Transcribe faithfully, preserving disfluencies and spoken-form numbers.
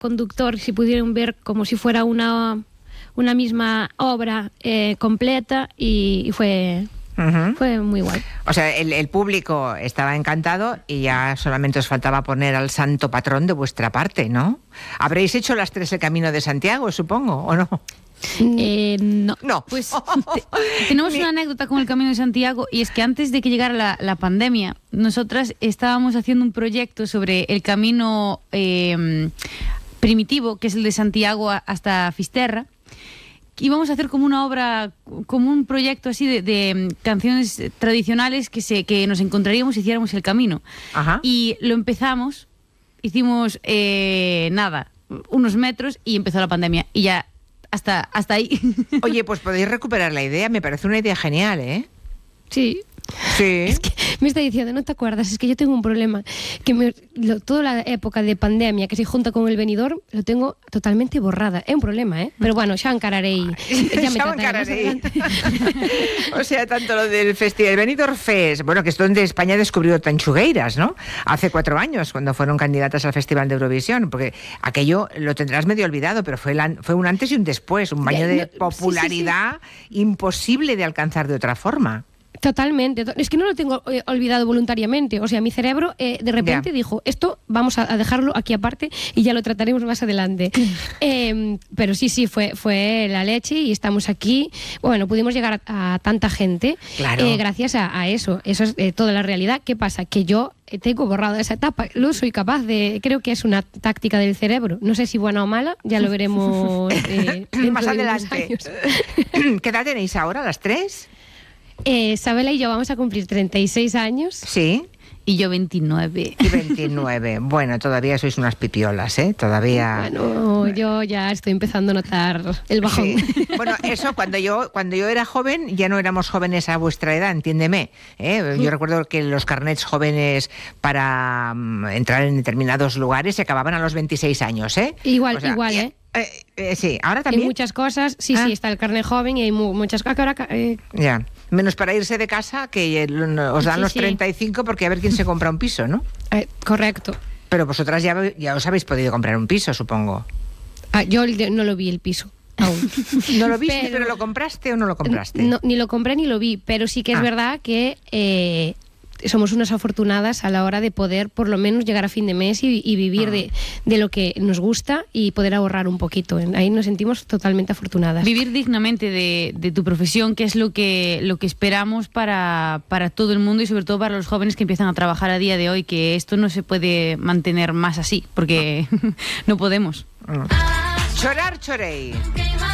conductor, si pudieron ver como si fuera una, una misma obra eh, completa y, y fue... Uh-huh. Fue muy guay. O sea, el, el público estaba encantado y ya solamente os faltaba poner al santo patrón de vuestra parte, ¿no? ¿Habréis hecho las tres el Camino de Santiago, supongo, o no? Eh, no. No. Pues te, tenemos una anécdota con el Camino de Santiago, y es que antes de que llegara la, la pandemia, nosotras estábamos haciendo un proyecto sobre el camino eh, primitivo, que es el de Santiago hasta Fisterra. Íbamos a hacer como una obra, como un proyecto así de, de canciones tradicionales que, se, que nos encontraríamos y hiciéramos el camino. Ajá. Y lo empezamos, hicimos eh, nada, unos metros, y empezó la pandemia. Y ya, hasta, hasta ahí. Oye, pues podéis recuperar la idea, me parece una idea genial, ¿eh? Sí. Sí. Es que me está diciendo, no te acuerdas, es que yo tengo un problema, que me, lo, toda la época de pandemia que se junta con el Benidorm, lo tengo totalmente borrada. Es un problema, ¿eh? Pero bueno, xa encararei. Ya me encararei. O sea, tanto lo del festival Benidorm Fest, bueno, que es donde España descubrió Tanchugueiras, ¿no? Hace cuatro años, cuando fueron candidatas al Festival de Eurovisión, porque aquello lo tendrás medio olvidado, pero fue, la, fue un antes y un después, un baño de popularidad sí, sí, sí. imposible de alcanzar de otra forma. Totalmente, es que no lo tengo eh, olvidado voluntariamente, o sea, mi cerebro eh, de repente yeah. dijo, esto vamos a, a dejarlo aquí aparte y ya lo trataremos más adelante. eh, pero sí, sí, fue, fue la leche y estamos aquí. Bueno, pudimos llegar a, a tanta gente claro. eh, gracias a, a eso, eso es eh, toda la realidad. ¿Qué pasa? Que yo tengo borrado esa etapa, lo soy capaz de, creo que es una táctica del cerebro, no sé si buena o mala, ya lo veremos eh, más adelante. ¿Qué edad tenéis ahora, las tres? Eh, Sabela y yo vamos a cumplir treinta y seis años. Sí. Y yo veintinueve. Y veintinueve. Bueno, todavía sois unas pipiolas, ¿eh? Todavía... Bueno, yo ya estoy empezando a notar el bajón. Sí. Bueno, eso cuando yo cuando yo era joven, ya no éramos jóvenes a vuestra edad, entiéndeme. ¿eh? Yo recuerdo que los carnets jóvenes para um, entrar en determinados lugares se acababan a los veintiséis años, ¿eh? Igual, o sea, igual, ¿eh? Eh, eh, sí, ahora también. Hay muchas cosas, sí, ah. sí, está el carnet joven y hay mu- muchas cosas que ahora... Eh... Ya, menos para irse de casa, que os dan sí, los sí. treinta y cinco, porque a ver quién se compra un piso, ¿no? Eh, correcto. Pero vosotras ya, ya os habéis podido comprar un piso, supongo. Ah, yo no lo vi el piso. Aún. ¿No lo viste, pero, pero lo compraste o no lo compraste? No, ni lo compré ni lo vi, pero sí que es ah. verdad que... Eh, somos unas afortunadas a la hora de poder por lo menos llegar a fin de mes y, y vivir ah. de, de lo que nos gusta y poder ahorrar un poquito. Ahí nos sentimos totalmente afortunadas. Vivir dignamente de, de tu profesión, que es lo que, lo que esperamos para, para todo el mundo y sobre todo para los jóvenes que empiezan a trabajar a día de hoy, que esto no se puede mantener más así, porque no podemos. Chorar, chorei.